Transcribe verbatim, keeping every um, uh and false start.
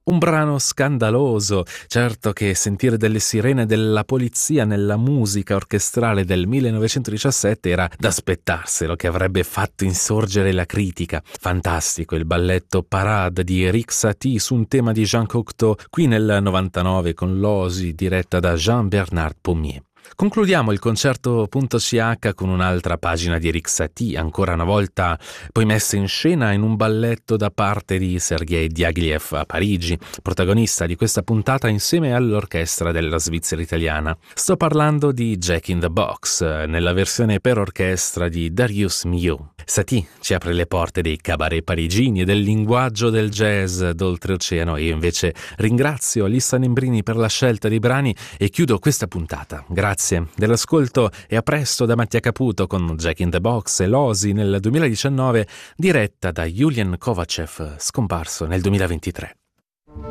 Un brano scandaloso, certo che sentire delle sirene della polizia nella musica orchestrale del millenovecentodiciassette era da aspettarselo, che avrebbe fatto insorgere la critica. Fantastico il balletto Parade di Eric Satie su un tema di Jean Cocteau, qui nel novantanove con l'Osi diretta da Jean-Bernard Pommier. Concludiamo il concerto punto C H con un'altra pagina di Eric Satie, ancora una volta poi messa in scena in un balletto da parte di Sergei Diaghilev a Parigi, protagonista di questa puntata insieme all'orchestra della Svizzera italiana. Sto parlando di Jack in the Box, nella versione per orchestra di Darius Milhaud. Satie ci apre le porte dei cabaret parigini e del linguaggio del jazz d'oltreoceano. Io invece ringrazio Alissa Nembrini per la scelta dei brani e chiudo questa puntata. Grazie dell'ascolto e a presto da Mattia Caputo con Jack in the Box e l'Osi nel duemiladiciannove, diretta da Julian Kovacev, scomparso nel duemilaventitré.